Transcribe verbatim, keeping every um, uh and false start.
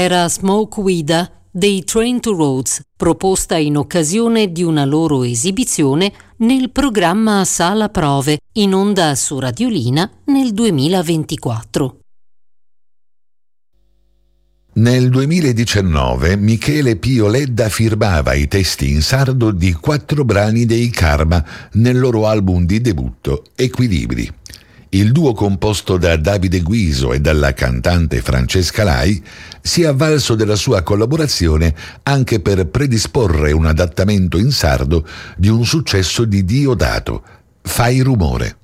era Smoke Weeda dei Train to Rhodes, proposta in occasione di una loro esibizione nel programma Sala Prove, in onda su Radiolina nel duemilaventiquattro. Nel duemiladiciannove Michele Pio Ledda firmava i testi in sardo di quattro brani dei Karma nel loro album di debutto Equilibri. Il duo, composto da Davide Guiso e dalla cantante Francesca Lai, si è avvalso della sua collaborazione anche per predisporre un adattamento in sardo di un successo di Diodato, Fai rumore.